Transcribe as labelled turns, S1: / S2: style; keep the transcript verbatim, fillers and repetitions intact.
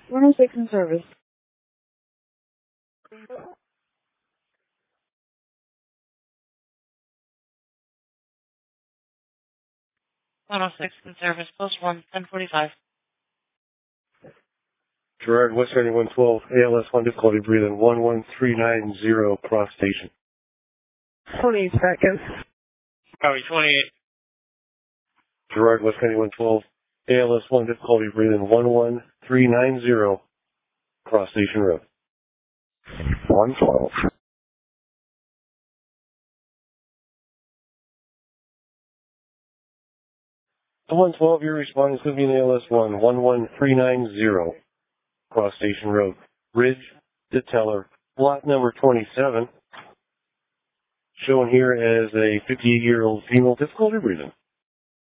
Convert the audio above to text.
S1: one oh six in service.
S2: one oh six in service, post one, ten forty-five.
S3: Gerard, Western one twelve, A L S one difficulty breathing, one one three nine zero, cross station.
S4: twenty seconds.
S2: Copy, twenty-eight.
S3: Gerard, Western one twelve, A L S one difficulty breathing, one one three nine zero, cross station road.
S4: one twelve.
S3: The one twelve, you're responding to be in A L S one, one one three nine zero, cross station road. Ridge to Teller, lot number twenty-seven, shown here as a fifty-eight-year-old female difficulty breathing.